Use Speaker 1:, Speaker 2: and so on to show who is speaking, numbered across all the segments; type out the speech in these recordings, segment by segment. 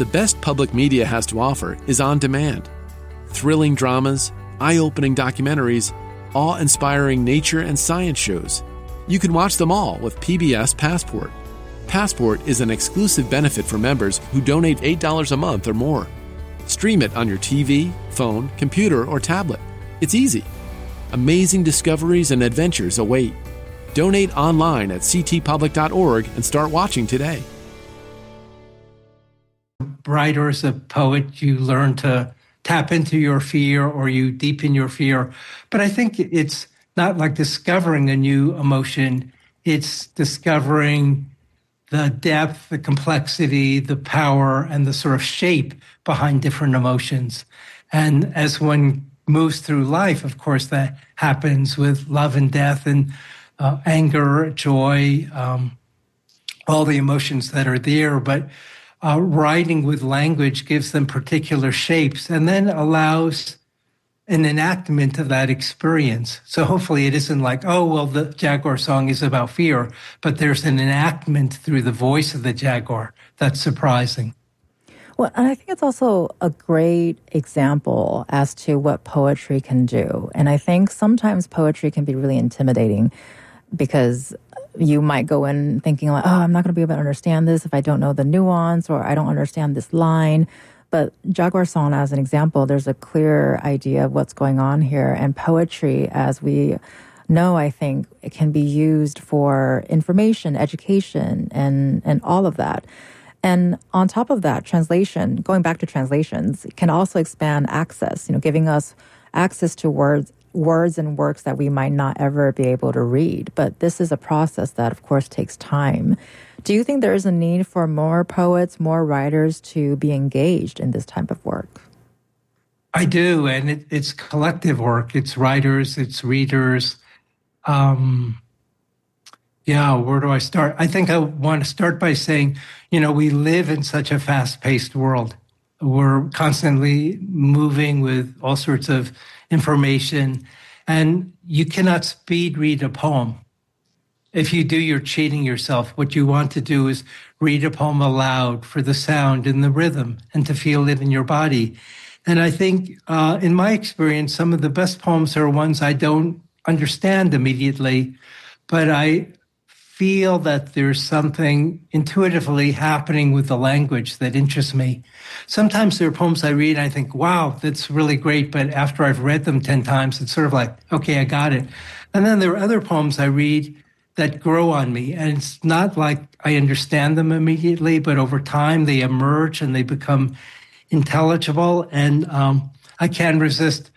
Speaker 1: The best public media has to offer is on demand. Thrilling dramas, eye-opening documentaries, awe-inspiring nature and science shows. You can watch them all with PBS Passport. Passport is an exclusive benefit for members who donate $8 a month or more. Stream it on your TV, phone, computer, or tablet. It's easy. Amazing discoveries and adventures await. Donate online at ctpublic.org and start watching today.
Speaker 2: Writer, as a poet, you learn to tap into your fear or you deepen your fear. But I think it's not like discovering a new emotion. It's discovering the depth, the complexity, the power, and the sort of shape behind different emotions. And as one moves through life, of course, that happens with love and death and anger, joy, all the emotions that are there. But writing with language gives them particular shapes and then allows an enactment of that experience. So hopefully it isn't like, oh, well, the Jaguar song is about fear, but there's an enactment through the voice of the Jaguar that's surprising.
Speaker 3: Well, and I think it's also a great example as to what poetry can do. And I think sometimes poetry can be really intimidating because you might go in thinking like, oh, I'm not going to be able to understand this if I don't know the nuance or I don't understand this line. But Jaguar Song, as an example, there's a clear idea of what's going on here. And poetry, as we know, I think, it can be used for information, education, and all of that. And on top of that, translation, going back to translations, can also expand access, giving us access to words and works that we might not ever be able to read. But this is a process that, of course, takes time. Do you think there is a need for more poets, more writers to be engaged in this type of work?
Speaker 2: I do, and it's collective work. It's writers, it's readers. Where do I start? I think I want to start by saying, we live in such a fast-paced world. We're constantly moving with all sorts of information, and you cannot speed read a poem. If you do, you're cheating yourself. What you want to do is read a poem aloud for the sound and the rhythm and to feel it in your body. And I think, in my experience, some of the best poems are ones I don't understand immediately, but I feel that there's something intuitively happening with the language that interests me. Sometimes there are poems I read and I think, wow, that's really great. But after I've read them 10 times, it's sort of like, okay, I got it. And then there are other poems I read that grow on me. And it's not like I understand them immediately, but over time they emerge and they become intelligible. And I can't resist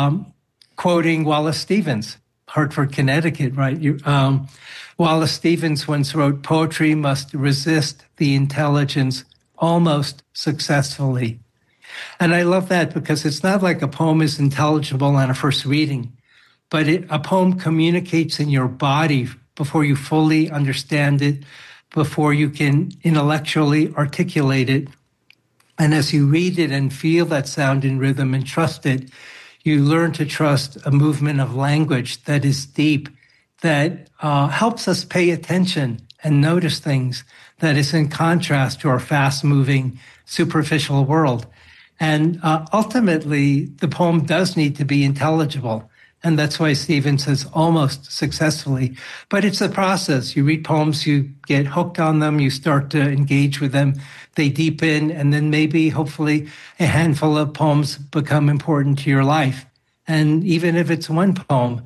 Speaker 2: quoting Wallace Stevens, Hartford, Connecticut, right? Wallace Stevens once wrote, "Poetry must resist the intelligence almost successfully." And I love that because it's not like a poem is intelligible on a first reading, but a poem communicates in your body before you fully understand it, before you can intellectually articulate it. And as you read it and feel that sound and rhythm and trust it, you learn to trust a movement of language that is deep, that helps us pay attention and notice things, that is in contrast to our fast-moving, superficial world. And ultimately, the poem does need to be intelligible. And that's why Stevens says almost successfully. But it's a process. You read poems, you get hooked on them, you start to engage with them, they deepen, and then maybe, hopefully, a handful of poems become important to your life. And even if it's one poem,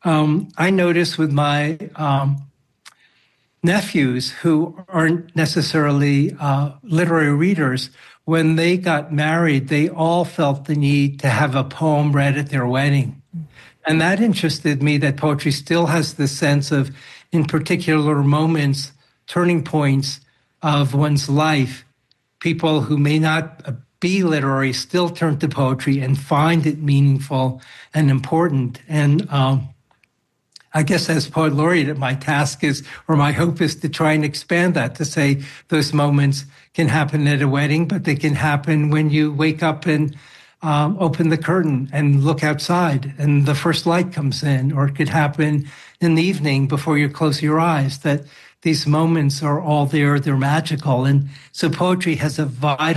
Speaker 2: I notice with my nephews who aren't necessarily literary readers, when they got married, they all felt the need to have a poem read at their wedding. And that interested me, that poetry still has this sense of, in particular moments, turning points of one's life, people who may not be literary still turn to poetry and find it meaningful and important. And I guess as poet laureate, my task is, or my hope is, to try and expand that, to say those moments can happen at a wedding, but they can happen when you wake up and open the curtain and look outside and the first light comes in, or it could happen in the evening before you close your eyes, that these moments are all there, they're magical. And so poetry has a vital